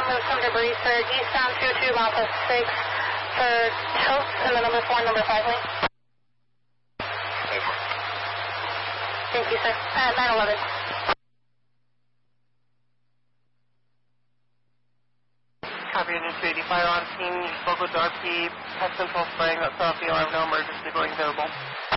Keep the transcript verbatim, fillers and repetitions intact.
move some debris, sir. Eastbound two two, Alpha six for Toast in the number four, number five lane. Thank you, sir. Uh, nine eleven. Copy, Engine two eighty-five on scene. You spoke with R P. Have central spraying. That's off the alarm. No emergency going available.